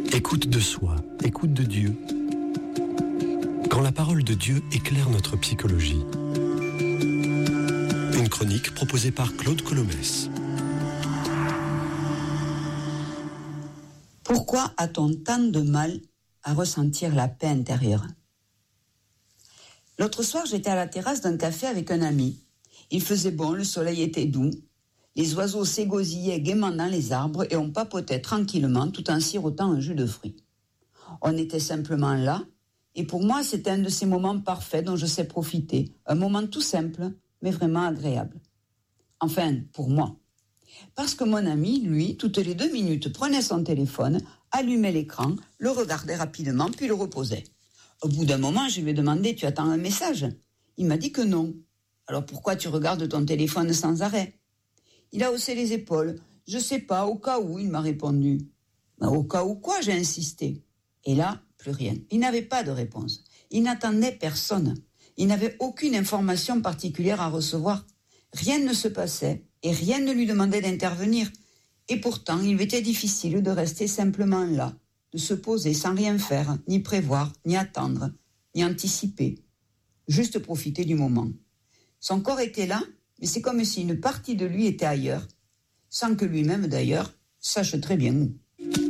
Écoute de soi, écoute de Dieu. Quand la parole de Dieu éclaire notre psychologie. Une chronique proposée par Claude Colomès. Pourquoi a-t-on tant de mal à ressentir la paix intérieure ? L'autre soir, j'étais à la terrasse d'un café avec un ami. Il faisait bon, le soleil était doux. Les oiseaux s'égosillaient gaiement dans les arbres et on papotait tranquillement tout en sirotant un jus de fruits. On était simplement là, et pour moi, c'était un de ces moments parfaits dont je sais profiter. Un moment tout simple, mais vraiment agréable. Enfin, pour moi. Parce que mon ami, lui, toutes les 2 minutes, prenait son téléphone, allumait l'écran, le regardait rapidement, puis le reposait. Au bout d'un moment, je lui ai demandé « Tu attends un message ?» Il m'a dit que non. « Alors pourquoi tu regardes ton téléphone sans arrêt ?» Il a haussé les épaules. « Je sais pas, au cas où », il m'a répondu. « Au cas où quoi ?» j'ai insisté. Et là, plus rien. Il n'avait pas de réponse. Il n'attendait personne. Il n'avait aucune information particulière à recevoir. Rien ne se passait et rien ne lui demandait d'intervenir. Et pourtant, il était difficile de rester simplement là, de se poser sans rien faire, ni prévoir, ni attendre, ni anticiper. Juste profiter du moment. Son corps était là, mais c'est comme si une partie de lui était ailleurs, sans que lui-même d'ailleurs sache très bien où.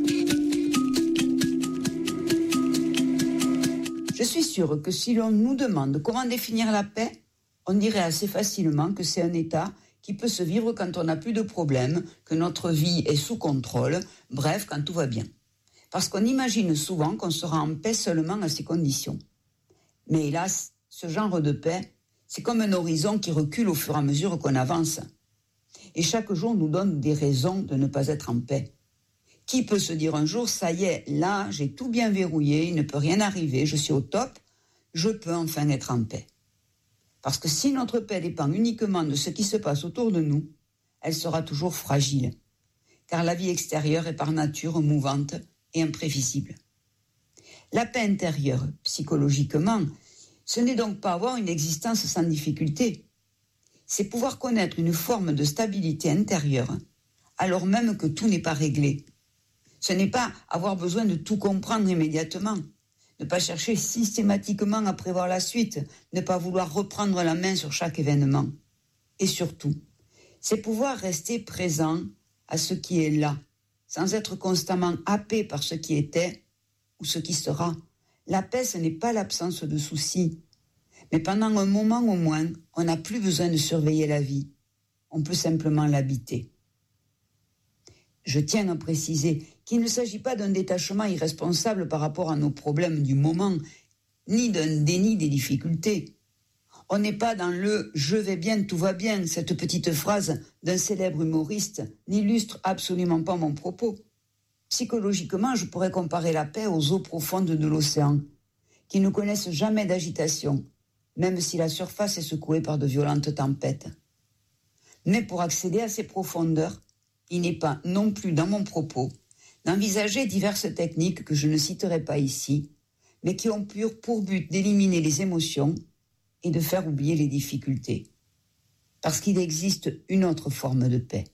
Je suis sûre que si l'on nous demande comment définir la paix, on dirait assez facilement que c'est un état qui peut se vivre quand on n'a plus de problèmes, que notre vie est sous contrôle, bref, quand tout va bien. Parce qu'on imagine souvent qu'on sera en paix seulement à ces conditions. Mais hélas, ce genre de paix, c'est comme un horizon qui recule au fur et à mesure qu'on avance. Et chaque jour nous donne des raisons de ne pas être en paix. Qui peut se dire un jour, ça y est, là, j'ai tout bien verrouillé, il ne peut rien arriver, je suis au top, je peux enfin être en paix. Parce que si notre paix dépend uniquement de ce qui se passe autour de nous, elle sera toujours fragile. Car la vie extérieure est par nature mouvante et imprévisible. La paix intérieure, psychologiquement, ce n'est donc pas avoir une existence sans difficulté. C'est pouvoir connaître une forme de stabilité intérieure, alors même que tout n'est pas réglé. Ce n'est pas avoir besoin de tout comprendre immédiatement, ne pas chercher systématiquement à prévoir la suite, ne pas vouloir reprendre la main sur chaque événement. Et surtout, c'est pouvoir rester présent à ce qui est là, sans être constamment happé par ce qui était ou ce qui sera. La paix, ce n'est pas l'absence de soucis. Mais pendant un moment au moins, on n'a plus besoin de surveiller la vie. On peut simplement l'habiter. Je tiens à préciser qu'il ne s'agit pas d'un détachement irresponsable par rapport à nos problèmes du moment, ni d'un déni des difficultés. On n'est pas dans le « je vais bien, tout va bien », cette petite phrase d'un célèbre humoriste n'illustre absolument pas mon propos. Psychologiquement, je pourrais comparer la paix aux eaux profondes de l'océan, qui ne connaissent jamais d'agitation, même si la surface est secouée par de violentes tempêtes. Mais pour accéder à ces profondeurs, il n'est pas non plus dans mon propos d'envisager diverses techniques que je ne citerai pas ici, mais qui ont pour but d'éliminer les émotions et de faire oublier les difficultés. Parce qu'il existe une autre forme de paix.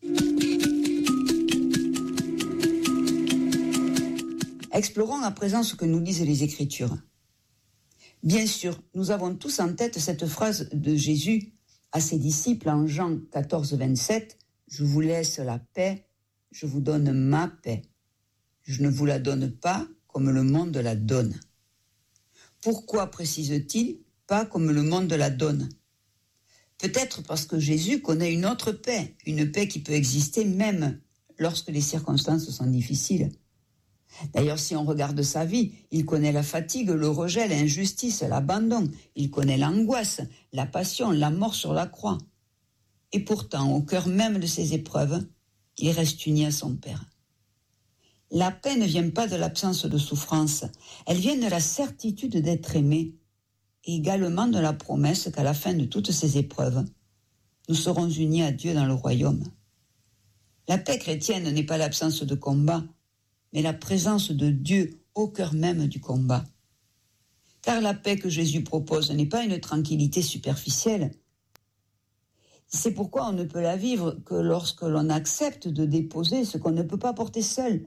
Explorons à présent ce que nous disent les Écritures. Bien sûr, nous avons tous en tête cette phrase de Jésus à ses disciples en Jean 14, 27, « Je vous laisse la paix, je vous donne ma paix. Je ne vous la donne pas comme le monde la donne. » Pourquoi précise-t-il « pas comme le monde la donne » ? Peut-être parce que Jésus connaît une autre paix, une paix qui peut exister même lorsque les circonstances sont difficiles. D'ailleurs, si on regarde sa vie, il connaît la fatigue, le rejet, l'injustice, l'abandon. Il connaît l'angoisse, la passion, la mort sur la croix. Et pourtant, au cœur même de ces épreuves, il reste uni à son Père. La paix ne vient pas de l'absence de souffrance, elle vient de la certitude d'être aimé, et également de la promesse qu'à la fin de toutes ces épreuves, nous serons unis à Dieu dans le royaume. La paix chrétienne n'est pas l'absence de combat, mais la présence de Dieu au cœur même du combat. Car la paix que Jésus propose n'est pas une tranquillité superficielle. C'est pourquoi on ne peut la vivre que lorsque l'on accepte de déposer ce qu'on ne peut pas porter seul,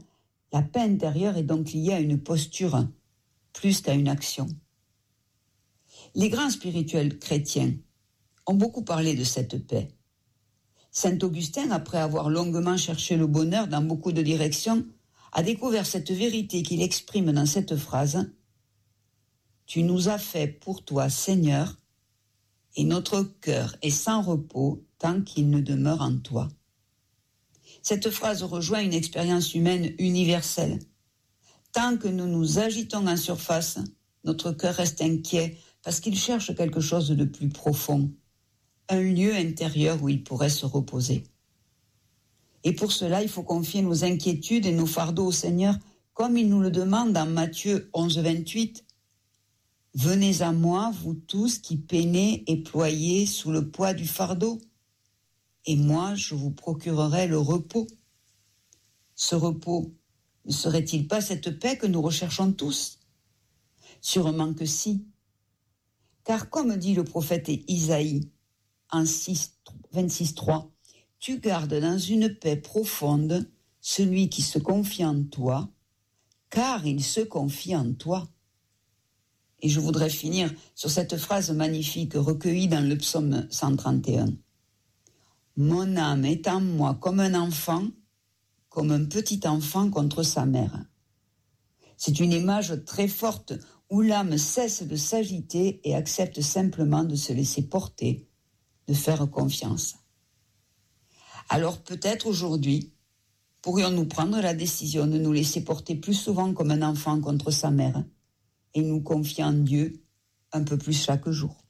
La paix intérieure est donc liée à une posture plus qu'à une action. Les grands spirituels chrétiens ont beaucoup parlé de cette paix. Saint Augustin, après avoir longuement cherché le bonheur dans beaucoup de directions, a découvert cette vérité qu'il exprime dans cette phrase « Tu nous as fait pour toi, Seigneur, et notre cœur est sans repos tant qu'il ne demeure en toi. » Cette phrase rejoint une expérience humaine universelle. Tant que nous nous agitons en surface, notre cœur reste inquiet parce qu'il cherche quelque chose de plus profond, un lieu intérieur où il pourrait se reposer. Et pour cela, il faut confier nos inquiétudes et nos fardeaux au Seigneur, comme il nous le demande dans Matthieu 11, 28. « Venez à moi, vous tous qui peinez et ployez sous le poids du fardeau, et moi je vous procurerai le repos. » Ce repos, ne serait-il pas cette paix que nous recherchons tous ? Sûrement que si. Car comme dit le prophète Isaïe en 26.3, « Tu gardes dans une paix profonde celui qui se confie en toi, car il se confie en toi. » Et je voudrais finir sur cette phrase magnifique recueillie dans le psaume 131. « Mon âme est en moi comme un enfant, comme un petit enfant contre sa mère. » C'est une image très forte où l'âme cesse de s'agiter et accepte simplement de se laisser porter, de faire confiance. Alors peut-être aujourd'hui, pourrions-nous prendre la décision de nous laisser porter plus souvent comme un enfant contre sa mère et nous confier en Dieu un peu plus chaque jour.